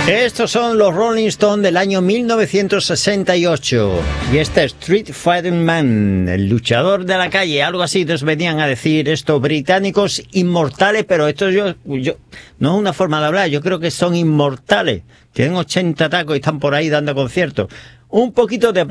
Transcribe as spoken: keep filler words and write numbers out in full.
Estos son los Rolling Stones del año mil novecientos sesenta y ocho. Y este es Street Fighting Man, el luchador de la calle, algo así nos venían a decir estos británicos inmortales, pero esto yo, yo no es una forma de hablar, yo creo que son inmortales. Tienen ochenta tacos y están por ahí dando conciertos. Un poquito de